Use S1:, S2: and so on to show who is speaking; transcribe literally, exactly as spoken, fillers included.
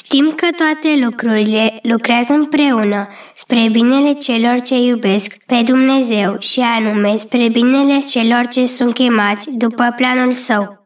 S1: Știm că toate lucrurile lucrează împreună spre binele celor ce iubesc pe Dumnezeu și anume spre binele celor ce sunt chemați după planul Său.